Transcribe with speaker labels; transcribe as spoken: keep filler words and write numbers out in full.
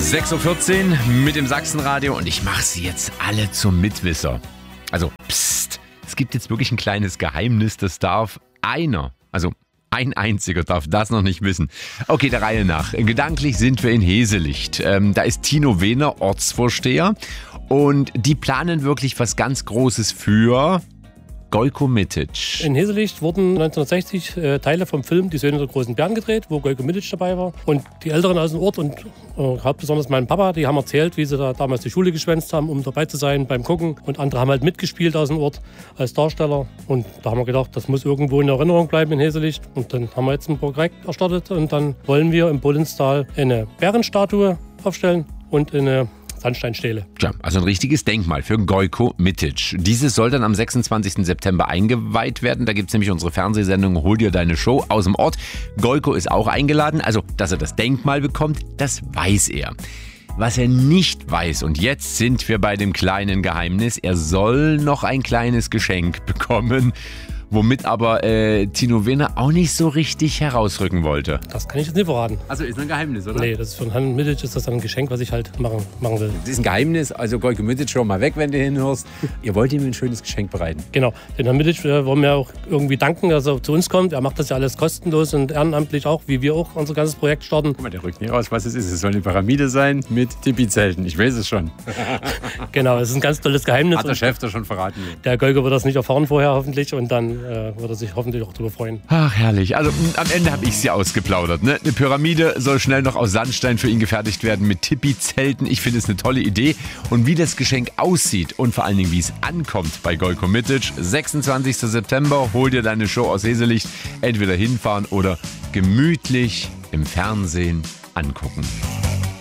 Speaker 1: sechs Uhr vierzehn mit dem Sachsenradio und ich mache sie jetzt alle zum Mitwisser. Also, psst, es gibt jetzt wirklich ein kleines Geheimnis, das darf einer, also ein einziger darf das noch nicht wissen. Okay, der Reihe nach. Gedanklich sind wir in Heselicht. Ähm, da ist Tino Wehner, Ortsvorsteher, und die planen wirklich was ganz Großes für Gojko Mitic.
Speaker 2: In Heselicht wurden neunzehnhundertsechzig äh, Teile vom Film Die Söhne der großen Bären gedreht, wo Gojko Mitic dabei war. Und die Älteren aus dem Ort und äh, hauptbesonders mein Papa, die haben erzählt, wie sie da damals die Schule geschwänzt haben, um dabei zu sein beim Gucken. Und andere haben halt mitgespielt aus dem Ort als Darsteller. Und da haben wir gedacht, das muss irgendwo in Erinnerung bleiben in Heselicht. Und dann haben wir jetzt ein Projekt erstattet und dann wollen wir im Bullenstal eine Bärenstatue aufstellen und eine Sandsteinstele.
Speaker 1: Tja, also ein richtiges Denkmal für Gojko Mitic. Dieses soll dann am sechsundzwanzigsten September eingeweiht werden. Da gibt es nämlich unsere Fernsehsendung Hol dir deine Show aus dem Ort. Gojko ist auch eingeladen. Also, dass er das Denkmal bekommt, das weiß er. Was er nicht weiß, und jetzt sind wir bei dem kleinen Geheimnis, er soll noch ein kleines Geschenk bekommen, womit aber äh, Tino Wehner auch nicht so richtig herausrücken wollte.
Speaker 2: Das kann ich jetzt nicht verraten.
Speaker 3: Also ist ein Geheimnis, oder?
Speaker 2: Nee, das ist von Herrn Mitic ist das dann ein Geschenk, was ich halt machen, machen will.
Speaker 3: Das ist ein Geheimnis, also Gojko Mitic, schau mal weg, wenn du hinhörst. Ihr wollt ihm ein schönes Geschenk bereiten.
Speaker 2: Genau, den Herrn Mitic äh, wollen wir auch irgendwie danken, dass er zu uns kommt. Er macht das ja alles kostenlos und ehrenamtlich auch, wie wir auch unser ganzes Projekt starten.
Speaker 3: Guck mal, der rückt nicht aus, was es ist. Es soll eine Pyramide sein mit Tipi-Zelten. Ich weiß es schon.
Speaker 2: Genau, es ist ein ganz tolles Geheimnis.
Speaker 3: Hat der Chef da schon verraten.
Speaker 2: Der Gojko wird das nicht erfahren vorher hoffentlich und dann äh, wird er sich hoffentlich auch darüber freuen.
Speaker 1: Ach, herrlich. Also am Ende habe ich sie ausgeplaudert. Ne? Eine Pyramide soll schnell noch aus Sandstein für ihn gefertigt werden mit Tipi-Zelten. Ich finde es eine tolle Idee. Und wie das Geschenk aussieht und vor allen Dingen, wie es ankommt bei Gojko Mitic, sechsundzwanzigsten September, hol dir deine Show aus Heselicht. Entweder hinfahren oder gemütlich im Fernsehen angucken.